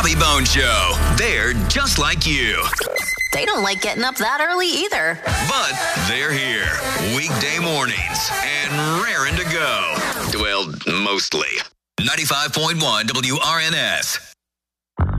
Bobby Bones Show. They're just like you. They don't like getting up that early either. But they're here. Weekday mornings and raring to go. Well, mostly. 95.1 WRNS.